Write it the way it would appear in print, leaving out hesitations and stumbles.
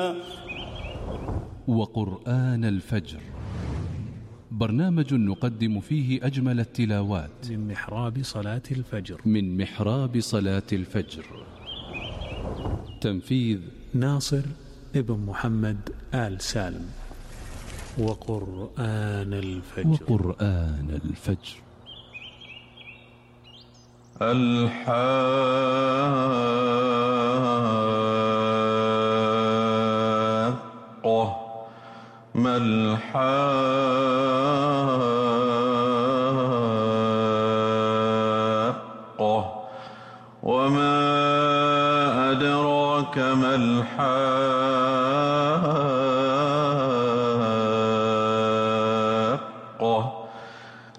وقرآن الفجر، برنامج نقدم فيه أجمل التلاوات من محراب صلاة الفجر. تنفيذ ناصر ابن محمد آل سالم. وقرآن الفجر. الحاقة ما الحاقة وما أدراك ما الحاقة